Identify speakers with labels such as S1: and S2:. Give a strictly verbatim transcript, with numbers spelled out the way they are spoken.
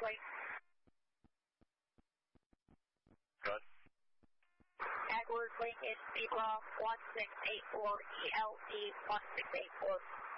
S1: Link.
S2: Good.
S1: Edwards Link is Zebra one six eight four, E L D one six eight four.